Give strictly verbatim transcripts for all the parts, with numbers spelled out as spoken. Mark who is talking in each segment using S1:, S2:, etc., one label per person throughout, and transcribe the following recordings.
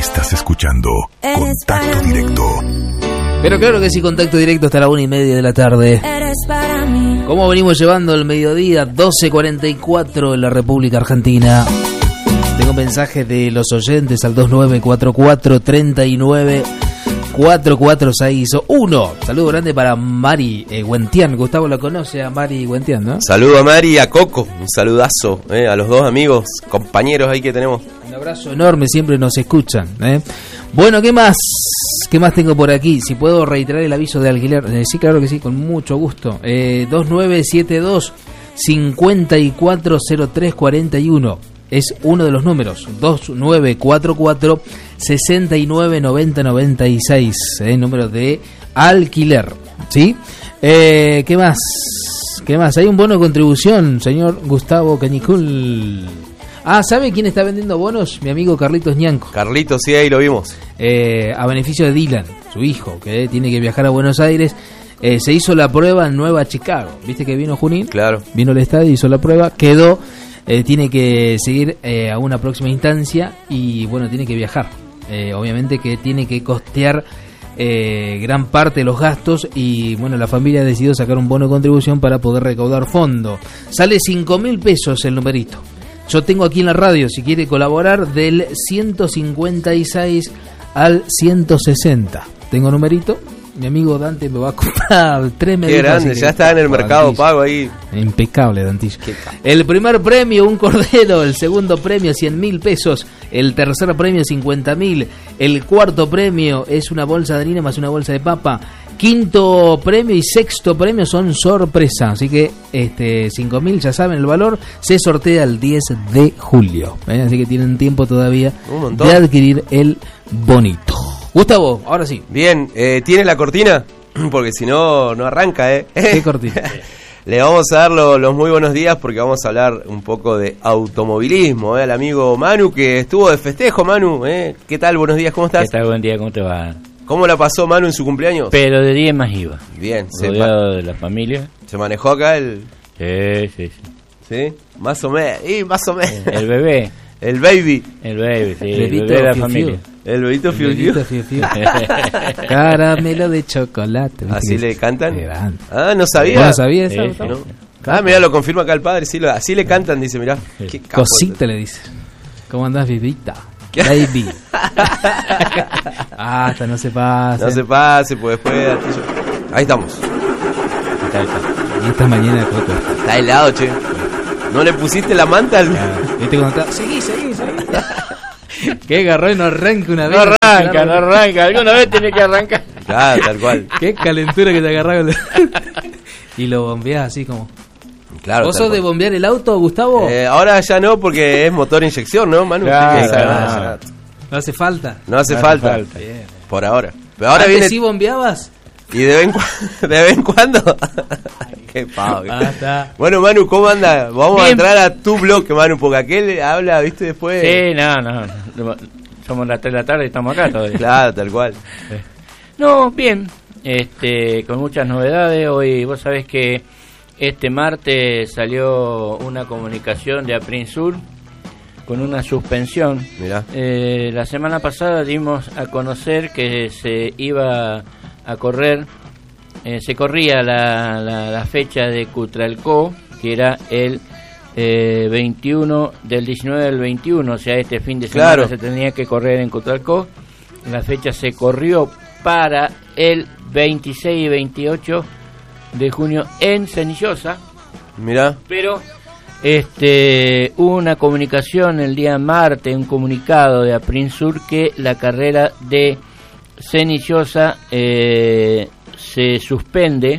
S1: Estás escuchando Contacto Directo.
S2: Pero claro que sí, Contacto Directo hasta la una y media de la tarde. ¿Cómo venimos llevando el mediodía? doce cuarenta y cuatro en la República Argentina. Tengo mensajes de los oyentes al dos nueve cuatro cuatro tres nueve cuatro cuatro seis uno. Saludo grande para Mari eh, Huentian. Gustavo la conoce a Mari Huentian, ¿no?
S3: Saludo a Mari y a Coco. Un saludazo eh, a los dos amigos, compañeros ahí que tenemos.
S2: Un abrazo enorme, siempre nos escuchan. ¿eh? Bueno, ¿qué más? ¿Qué más tengo por aquí? Si puedo reiterar el aviso de alquiler. Eh, sí, claro que sí, con mucho gusto. Eh, dos nueve siete dos cinco cuatro cero tres cuatro uno. Es uno de los números. dos nueve cuatro cuatro seis nueve nueve cero nueve seis. Eh, número de alquiler. ¿Sí? Eh, ¿Qué más? ¿Qué más? Hay un bono de contribución, señor Gustavo Cañicul. Ah, ¿sabe quién está vendiendo bonos? Mi amigo Carlitos Ñanco.
S3: Carlitos, sí, ahí lo vimos.
S2: Eh, a beneficio de Dylan, su hijo, que tiene que viajar a Buenos Aires. Eh, se hizo la prueba en Nueva Chicago. ¿Viste que vino Junín?
S3: Claro.
S2: Vino al estadio, hizo la prueba, quedó. Eh, tiene que seguir eh, a una próxima instancia y, bueno, tiene que viajar. Eh, obviamente que tiene que costear eh, gran parte de los gastos y, bueno, la familia ha decidido sacar un bono de contribución para poder recaudar fondo. Sale cinco mil pesos el numerito. Yo tengo aquí en la radio, si quiere colaborar, del ciento cincuenta y seis al ciento sesenta. Tengo numerito. Mi amigo Dante me va a comprar tres medidas.
S3: Qué grande, ya está en el mercado
S2: Dantillo.
S3: pago ahí.
S2: Impecable, Dantillo. El primer premio, un cordero. El segundo premio, cien mil pesos. El tercer premio, cincuenta mil. El cuarto premio es una bolsa de harina más una bolsa de papa. Quinto premio y sexto premio son sorpresa. Así que este cinco mil, ya saben el valor, se sortea el diez de julio. ¿eh? Así que tienen tiempo todavía de adquirir el bonito. Gustavo, ahora sí.
S3: Bien, eh, ¿tiene la cortina? Porque si no, no arranca, ¿eh?
S2: ¿Qué cortina?
S3: Le vamos a dar lo, los muy buenos días porque vamos a hablar un poco de automovilismo, ¿eh? Al amigo Manu que estuvo de festejo, Manu, ¿eh? ¿Qué tal? Buenos días, ¿cómo estás?
S4: ¿Qué tal? Buen día, ¿cómo te va?
S3: ¿Cómo la pasó Manu en su cumpleaños?
S4: Pero de diez más iba.
S3: Bien.
S4: Rodeado de la familia.
S3: ¿Se manejó acá el...?
S4: Sí, sí, sí.
S3: ¿Sí? Más o menos, y más o menos.
S4: El bebé.
S3: El baby.
S4: El baby, sí.
S2: El
S4: El bebé de la familia.
S3: El bebito fiu
S2: fiu fiu. Caramelo de chocolate.
S3: ¿Así le cantan?
S2: Grande.
S3: Ah, no sabía.
S2: ¿No sabía eso?
S4: Sí,
S3: ¿No? Ah, mirá, lo confirma acá el padre. Sí, lo, así le cantan, dice, mirá.
S2: Qué cosita le dice. ¿Cómo andás, vivita? Baby. Ah, hasta no se pase.
S3: No se pase, pues después... Ahí estamos.
S4: Está, está.
S2: Y esta mañana Coco.
S3: Está helado, che. ¿No le pusiste la manta al...?
S2: Claro. ¿Viste cuando está? Seguí, seguí, seguí. ¿Qué agarró y no arranca una vez?
S4: No arranca, no arranca. Alguna vez tiene que arrancar.
S3: Claro, tal cual.
S2: Qué calentura que te agarraba. Y lo bombeás así como...
S3: Claro,
S2: ¿Vos sos de bombear el auto, Gustavo?
S3: Eh, ahora ya no, porque es motor inyección, ¿no, Manu?
S4: Claro,
S3: Sí,
S4: claro.
S2: No hace falta.
S3: No hace
S4: No
S3: falta.
S4: hace falta.
S2: Bien.
S3: Por ahora. Pero ahora
S2: ¿Antes
S3: viene...
S2: sí bombeabas?
S3: Y de vez en, cu- de vez en cuando... Qué pavo.
S2: Ah, está.
S3: Bueno, Manu, ¿cómo anda? Vamos
S4: Bien.
S3: a entrar a tu bloque, Manu, porque aquel habla, ¿viste? Después...
S4: Sí, no, no. Somos las tres de la tarde y estamos acá todavía.
S3: Claro, tal cual.
S4: No, bien. Este, con muchas novedades. Hoy, vos sabés que este martes salió una comunicación de Aprinsur con una suspensión.
S3: Mirá.
S4: Eh, la semana pasada dimos a conocer que se iba a correr, eh, se corría la, la, la fecha de Cutralcó, que era el eh, veintiuno, del diecinueve al veintiuno, o sea, este fin de semana
S3: Claro.
S4: se tenía que correr en Cutralcó. La fecha se corrió para el veintiséis y veintiocho de junio en Cenillosa,
S3: Mirá.
S4: pero este hubo una comunicación el día martes, un comunicado de Aprinsur que la carrera de Cenillosa eh, se suspende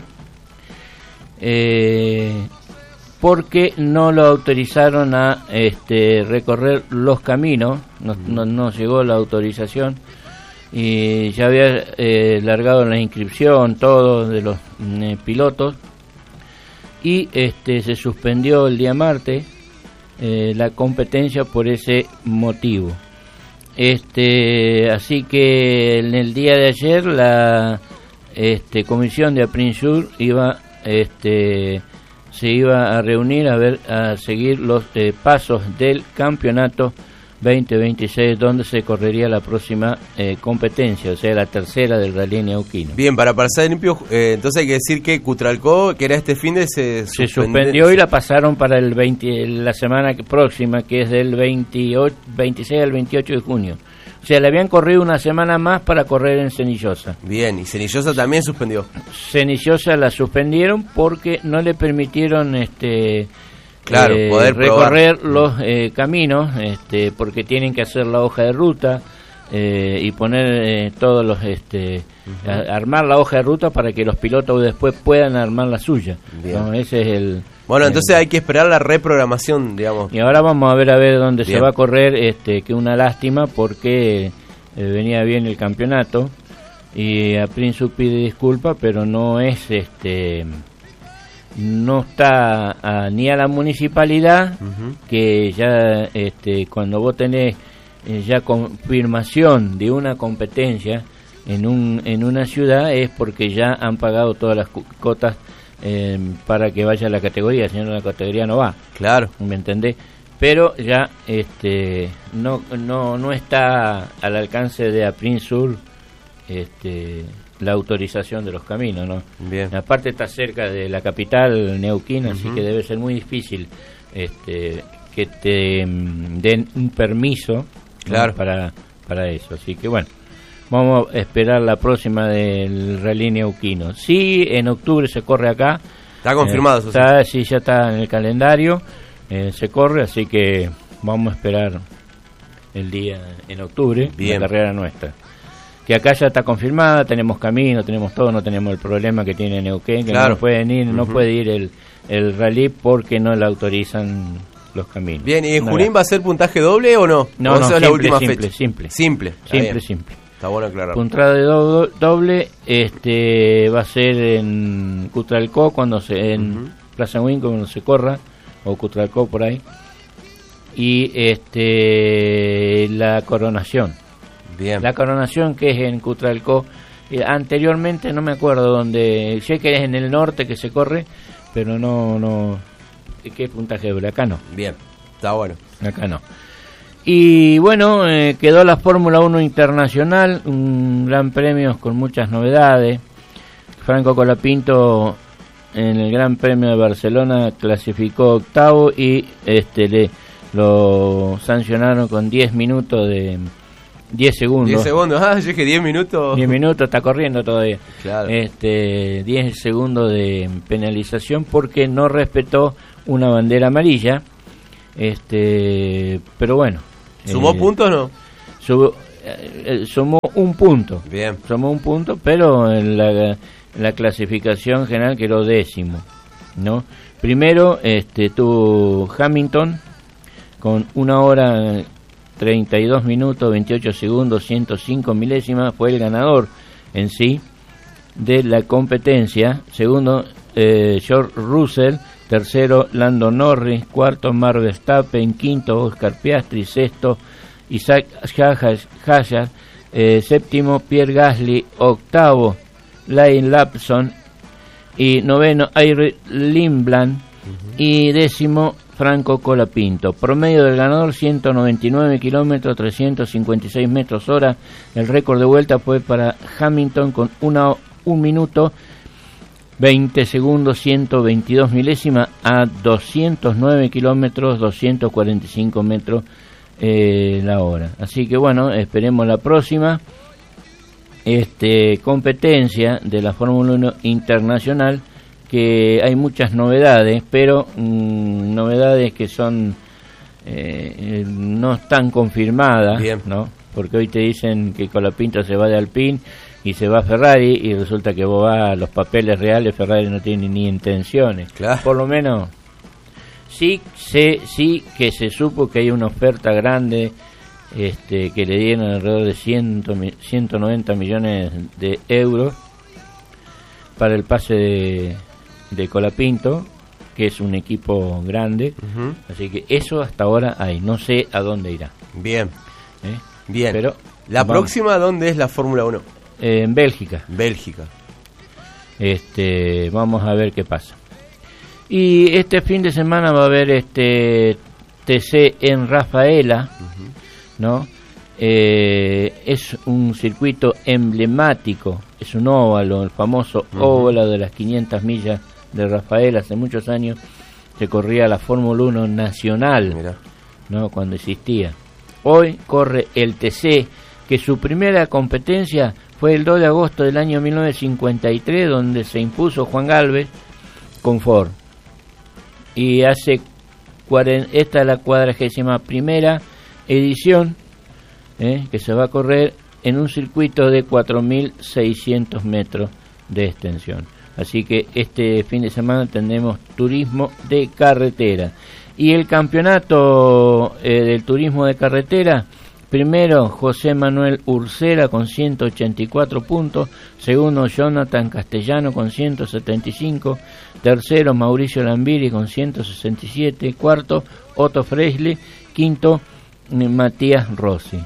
S4: eh, porque no lo autorizaron a este, recorrer los caminos, no, no, no llegó la autorización y ya había eh, largado la inscripción todo de los eh, pilotos y este se suspendió el día martes eh, la competencia por ese motivo. Este así que en el día de ayer la este comisión de Aprinsur iba este se iba a reunir a ver a seguir los eh, pasos del campeonato veinte veintiséis, donde se correría la próxima eh, competencia, o sea, la tercera del Rally Neuquino.
S3: Bien, para pasar limpio, eh, entonces hay que decir que Cutralcó, que era este fin de se,
S4: se suspendió y la pasaron para el veinte, la semana próxima, que es del veintiocho, veintiséis al veintiocho de junio. O sea, le habían corrido una semana más para correr en Cenillosa.
S3: Bien, y Cenillosa también suspendió.
S4: Cenillosa la suspendieron porque no le permitieron este
S3: claro,
S4: eh,
S3: poder
S4: recorrer
S3: probar.
S4: los eh, caminos, este porque tienen que hacer la hoja de ruta eh, y poner eh, todos los este uh-huh. a, armar la hoja de ruta para que los pilotos después puedan armar la suya. ¿No? Ese es el
S3: Bueno,
S4: el,
S3: entonces hay que esperar la reprogramación, digamos.
S4: Y ahora vamos a ver a ver dónde
S3: bien.
S4: se va a correr, este que una lástima porque eh, venía bien el campeonato y a Prince pide disculpas, pero no es este no está a, ni a la municipalidad, uh-huh. que ya este cuando vos tenés eh, ya confirmación de una competencia en un en una ciudad es porque ya han pagado todas las cotas eh, para que vaya a la categoría, si no la categoría no va.
S3: Claro.
S4: ¿Me entendés? Pero ya este no no no está al alcance de Aprinsur este la autorización de los caminos, ¿no?
S3: Bien.
S4: Aparte está cerca de la capital neuquina, uh-huh. así que debe ser muy difícil este que te um, den un permiso,
S3: claro.
S4: ¿no? para para eso. Así que bueno, vamos a esperar la próxima del Rally Neuquino. Sí, en octubre se corre acá.
S3: Está confirmado,
S4: eh, está, sí, ya está en el calendario, eh, se corre, así que vamos a esperar el día en octubre,
S3: bien.
S4: La carrera nuestra. Que acá ya está confirmada, tenemos camino, tenemos todo, no tenemos el problema que tiene Neuquén, que
S3: claro.
S4: no pueden ir, uh-huh. no puede ir el, el rally porque no le autorizan los caminos.
S3: Bien, ¿y en
S4: no
S3: Junín va a ser puntaje doble o no?
S4: No,
S3: ¿O
S4: no,
S3: esa
S4: simple,
S3: es la última
S4: simple,
S3: fecha?
S4: simple.
S3: Simple.
S4: Simple, simple.
S3: Está bueno aclarar.
S4: Puntada de do- doble, este va a ser en Cutralcó, cuando se, en uh-huh. Plaza Huinco, cuando se corra, o Cutralcó por ahí. Y este la coronación.
S3: Bien.
S4: La coronación que es en Cutralcó, eh, anteriormente no me acuerdo dónde, sé que es en el norte que se corre, pero no, no, ¿qué puntaje doble? Acá no.
S3: Bien, está bueno.
S4: Acá no. Y bueno, eh, quedó la Fórmula uno Internacional, un gran premio con muchas novedades. Franco Colapinto en el Gran Premio de Barcelona clasificó octavo y este le lo sancionaron con diez minutos de diez segundos.
S3: diez segundos, ah, yo dije diez minutos.
S4: diez minutos, está corriendo todavía.
S3: Claro.
S4: Este, diez segundos de penalización porque no respetó una bandera amarilla. Este, pero bueno.
S3: ¿Sumó
S4: eh,
S3: puntos o no?
S4: Sub, eh, sumó un punto.
S3: Bien.
S4: Sumó un punto, pero en la, la clasificación general quedó décimo, ¿no? Primero este, tuvo Hamilton con una hora treinta y dos minutos, veintiocho segundos, ciento cinco milésimas, fue el ganador en sí de la competencia. Segundo, eh, George Russell. Tercero, Lando Norris. Cuarto, Max Verstappen. Quinto, Oscar Piastri. Sexto, Isaac Hayas. Eh, séptimo, Pierre Gasly. Octavo, Lane Lapson. Y noveno, Aire Lindblad. Uh-huh. Y décimo, Franco Colapinto. Promedio del ganador, ciento noventa y nueve kilómetros, trescientos cincuenta y seis metros hora. El récord de vuelta fue para Hamilton con una, un minuto veinte segundos, ciento veintidós milésimas a doscientos nueve kilómetros, doscientos cuarenta y cinco metros eh, la hora. Así que bueno, esperemos la próxima este competencia de la Fórmula uno Internacional, que hay muchas novedades, pero mmm, novedades que son eh, no están confirmadas.
S3: Bien.
S4: ¿No? Porque hoy te dicen que Colapinto se va de Alpine y se va a Ferrari, y resulta que vos vas a los papeles reales, Ferrari no tiene ni intenciones.
S3: Claro.
S4: Por lo menos sí sé sí que se supo que hay una oferta grande este que le dieron alrededor de ciento noventa millones de euros para el pase de, de Colapinto, que es un equipo grande. Uh-huh. Así que eso hasta ahora hay, no sé a dónde irá.
S3: Bien.
S4: ¿Eh?
S3: Bien.
S4: Pero
S3: la
S4: vamos.
S3: próxima, ¿dónde es la Fórmula uno?
S4: Eh, en Bélgica.
S3: Bélgica.
S4: Este, vamos a ver qué pasa. Y este fin de semana va a haber este T C en Rafaela. Uh-huh. ¿no? Eh, es un circuito emblemático, es un óvalo, el famoso uh-huh. óvalo de las quinientas millas de Rafael. Hace muchos años se corría la Fórmula uno nacional, Mirá. ¿no? Cuando existía. Hoy corre el T C, que su primera competencia fue el dos de agosto del año mil novecientos cincuenta y tres, donde se impuso Juan Galvez con Ford. Y hace esta es la cuadragésima primera edición eh, que se va a correr en un circuito de cuatro mil seiscientos metros de extensión. Así que este fin de semana tendremos turismo de carretera. Y el campeonato eh, del turismo de carretera, primero José Manuel Ursera con ciento ochenta y cuatro puntos, segundo Jonathan Castellano con ciento setenta y cinco, tercero Mauricio Lambiri con ciento sesenta y siete, cuarto Otto Freisle, quinto Matías Rossi.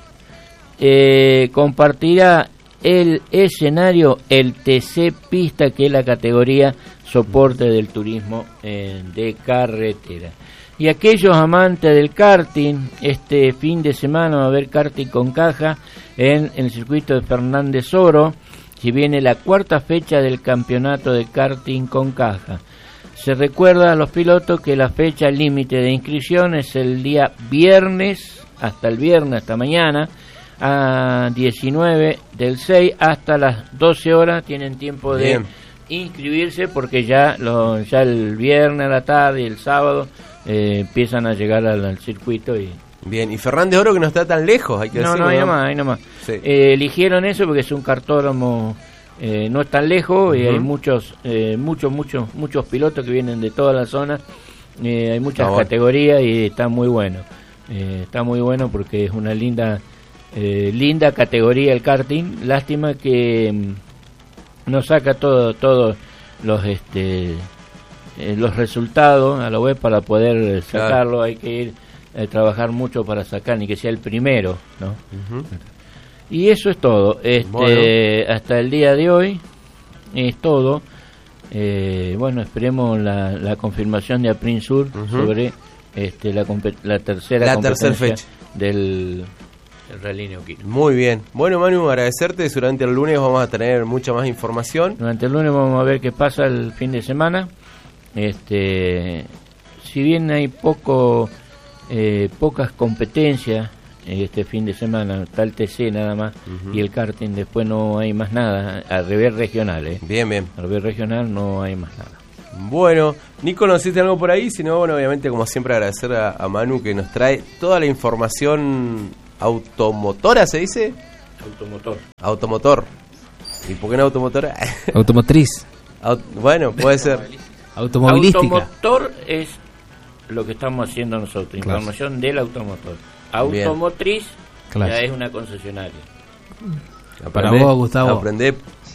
S4: Eh, compartirá el escenario el T C Pista, que es la categoría soporte del turismo eh, de carretera. Y aquellos amantes del karting, este fin de semana va a haber karting con caja en, en el circuito de Fernández Oro, si viene la cuarta fecha del campeonato de karting con caja. Se recuerda a los pilotos que la fecha límite de inscripción es el día viernes, hasta el viernes, hasta mañana, a diecinueve del seis hasta las doce horas, tienen tiempo de Bien. inscribirse, porque ya, lo, ya el viernes a la tarde y el sábado eh, empiezan a llegar al, al circuito. Y
S3: Bien, y Fernández Oro, que no está tan lejos, hay que
S4: no,
S3: decirlo.
S4: No, ahí nomás, ahí nomás. Sí. Eh, eligieron eso porque es un cartódromo, eh, no es tan lejos, uh-huh. y hay muchos, eh, muchos, muchos, muchos pilotos que vienen de toda la zona, eh, hay muchas está categorías bueno. y está muy bueno. Eh, está muy bueno porque es una linda, eh, linda categoría el karting. Lástima que mm, no saca todo, todos los, este, eh, los resultados a la web para poder sacarlo. Claro. Hay que ir a trabajar mucho para sacar, ni que sea el primero, ¿no? Uh-huh. Y eso es todo. Este, bueno. Hasta el día de hoy es todo. Eh, bueno, esperemos la, la confirmación de Aprinsur uh-huh. sobre este, la, la tercera
S3: la tercera fecha
S4: del Rally Neuquén.
S3: Muy bien. Bueno, Manu, agradecerte. Durante el lunes vamos a tener mucha más información.
S4: Durante el lunes vamos a ver qué pasa el fin de semana. Este, si bien hay poco, eh, pocas competencias este fin de semana, está el T C nada más uh-huh. y el karting, después no hay más nada, al revés regional, ¿eh?
S3: Bien, bien.
S4: Al revés regional no hay más nada.
S3: Bueno, Nico, ¿no hiciste algo por ahí? Si no, bueno, obviamente, como siempre, agradecer a, a Manu, que nos trae toda la información automotora, ¿se dice?
S4: Automotor.
S3: Automotor. ¿Y por qué no automotora?
S2: Automotriz.
S3: Aut- bueno, puede ser.
S2: Automovilística.
S4: Automotor es lo que estamos haciendo nosotros, claro. Información del automotor. Automotriz claro. ya es una concesionaria.
S2: Para vos, Gustavo.
S3: Aprendé.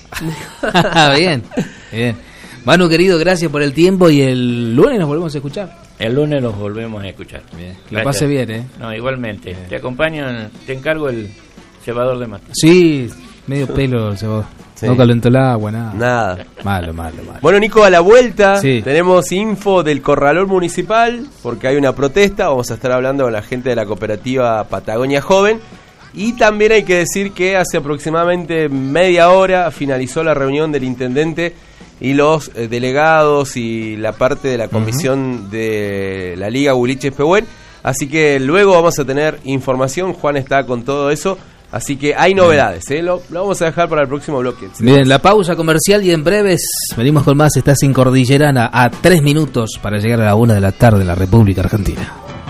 S2: Bien, bien. Manu, querido, gracias por el tiempo, y el lunes nos volvemos a escuchar.
S4: El lunes los volvemos a escuchar.
S2: Bien. Que lo pase bien, ¿eh?
S4: No, igualmente. Bien. Te acompaño, te encargo el cebador de mate.
S2: Sí, medio pelo el cebador. Sí. No calentó el agua, nada.
S3: Nada.
S2: Malo, malo, malo.
S3: Bueno, Nico, a la vuelta
S2: sí.
S3: tenemos info del Corralón Municipal, porque hay una protesta. Vamos a estar hablando con la gente de la cooperativa Patagonia Joven. Y también hay que decir que hace aproximadamente media hora finalizó la reunión del intendente y los eh, delegados y la parte de la comisión uh-huh. de la Liga Buliches Pehuen. Así que luego vamos a tener información. Juan está con todo eso. Así que hay novedades, ¿eh? Lo, lo vamos a dejar para el próximo bloque. ¿Sí?
S2: Bien, la pausa comercial y en breves venimos con más. Estás en Cordillerana, a tres minutos para llegar a la una de la tarde en la República Argentina.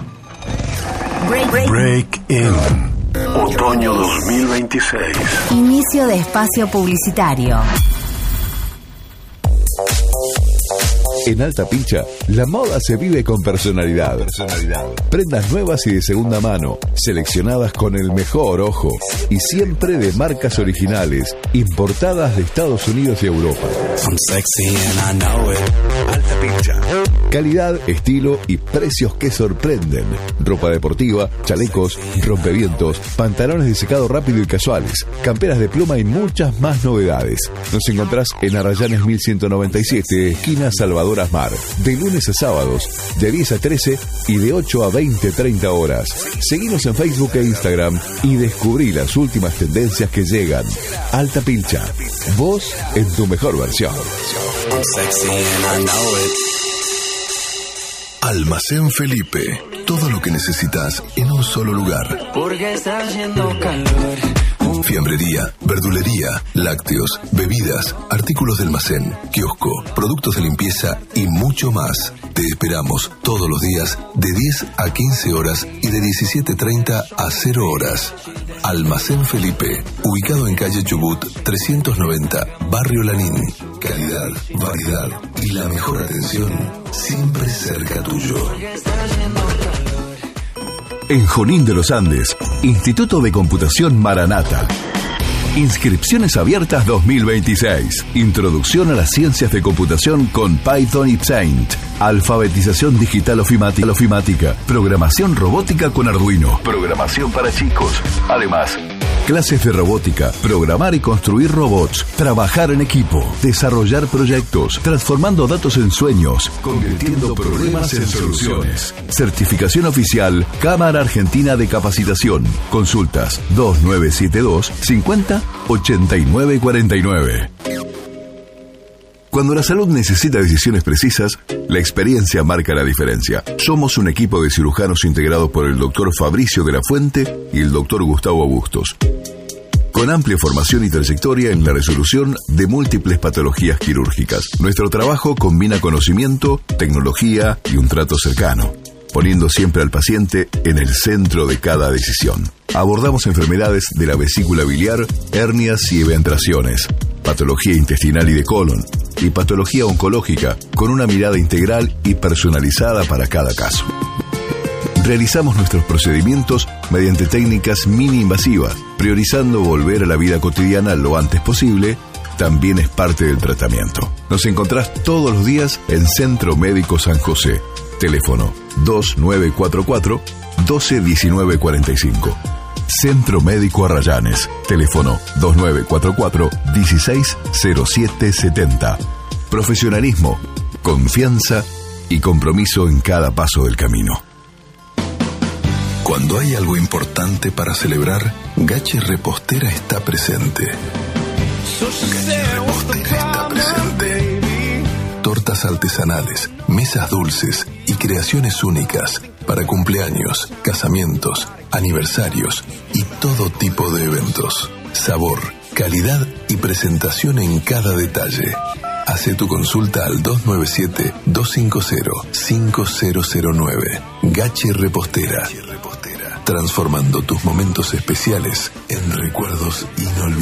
S1: Break, break. break in. Otoño dos mil veintiséis.
S5: Inicio de espacio publicitario.
S1: En Alta Pilcha, la moda se vive con personalidad. personalidad. Prendas nuevas y de segunda mano, seleccionadas con el mejor ojo y siempre de marcas originales, importadas de Estados Unidos y Europa. Alta Pilcha. Calidad, estilo y precios que sorprenden. Ropa deportiva, chalecos, rompevientos, pantalones de secado rápido y casuales, camperas de pluma y muchas más novedades. Nos encontrás en Arrayanes mil ciento noventa y siete, esquina Salvador Horas Mar, de lunes a sábados, de diez a trece y de ocho a veinte treinta horas. Seguinos en Facebook e Instagram y descubrí las últimas tendencias que llegan. Alta Pilcha, vos en tu mejor versión.
S6: Almacén Felipe, todo lo que necesitas en un solo lugar.
S7: Porque está haciendo calor.
S6: Fiambrería, verdulería, lácteos, bebidas, artículos de almacén, kiosco, productos de limpieza y mucho más. Te esperamos todos los días de diez a quince horas y de diecisiete treinta a cero horas. Almacén Felipe, ubicado en calle Chubut trescientos noventa, Barrio Lanín. Calidad, variedad y la mejor atención siempre cerca tuyo.
S1: En Junín de los Andes, Instituto de Computación Maranata. Inscripciones abiertas dos mil veintiséis. Introducción a las ciencias de computación con Python y Paint. Alfabetización digital ofimática, ofimática. Programación robótica con Arduino. Programación para chicos. Además, clases de robótica, programar y construir robots, trabajar en equipo, desarrollar proyectos, transformando datos en sueños, convirtiendo problemas en soluciones. Certificación oficial Cámara Argentina de Capacitación. Consultas dos nueve siete dos, cincuenta, ochenta y nueve cuarenta y nueve. Cuando la salud necesita decisiones precisas, la experiencia marca la diferencia. Somos un equipo de cirujanos integrado por el doctor Fabricio de la Fuente y el doctor Gustavo Bustos, con amplia formación y trayectoria en la resolución de múltiples patologías quirúrgicas. Nuestro trabajo combina conocimiento, tecnología y un trato cercano, poniendo siempre al paciente en el centro de cada decisión. Abordamos enfermedades de la vesícula biliar, hernias y eventraciones, patología intestinal y de colon, y patología oncológica, con una mirada integral y personalizada para cada caso. Realizamos nuestros procedimientos mediante técnicas mini invasivas, priorizando volver a la vida cotidiana lo antes posible. También es parte del tratamiento. Nos encontrás todos los días en Centro Médico San José. Teléfono dos nueve cuatro cuatro, uno dos uno nueve cuatro cinco. Centro Médico Arrayanes. Teléfono dos nueve cuatro cuatro, uno seis cero siete siete cero. Profesionalismo, confianza y compromiso en cada paso del camino.
S6: Cuando hay algo importante para celebrar, Gachi Repostera está presente. Gachi Repostera está presente. Tortas artesanales, mesas dulces y creaciones únicas para cumpleaños, casamientos, aniversarios y todo tipo de eventos. Sabor, calidad y presentación en cada detalle. Hace tu consulta al dos nueve siete, dos cinco cero, cinco cero cero nueve. Gachi Repostera. Transformando tus momentos especiales en recuerdos inolvidables.